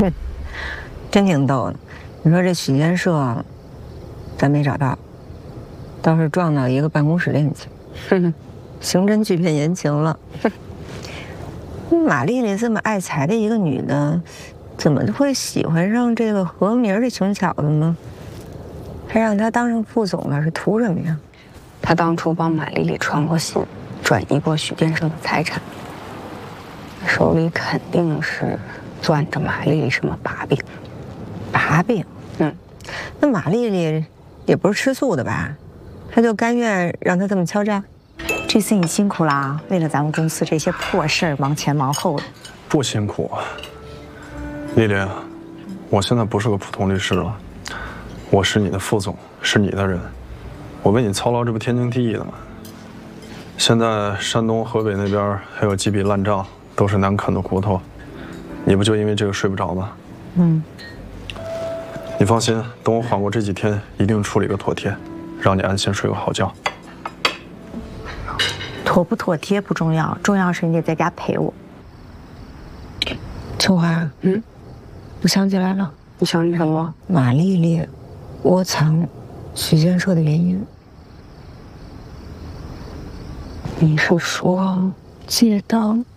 哼，真挺逗的。你说这许建设，咱没找到，倒是撞到一个办公室恋情，刑侦剧变言情了。马丽丽这么爱财的一个女的，怎么会喜欢上这个何明这穷小子呢？还让他当上副总了，是图什么呀？ 他当初帮马丽丽传过信，转移过许建设的财产，手里肯定是攥着马丽丽什么把柄。 把柄？那马丽丽也不是吃素的吧？他就甘愿让他这么敲诈？ 这次你辛苦啦，为了咱们公司这些破事儿忙前忙后的。 不辛苦啊，丽丽，我现在不是个普通律师了，我是你的副总，是你的人，我为你操劳，这不天经地义的吗？现在山东、河北那边还有几笔烂账，都是难啃的骨头，你不就因为这个睡不着吗？你放心，等我缓过这几天，一定处理个妥帖，让你安心睡个好觉。 妥不妥帖不重要，重要是你得在家陪我。 秋华，我想起来了， 你想起什么？ 马丽丽窝藏许建设的原因。 你是说借当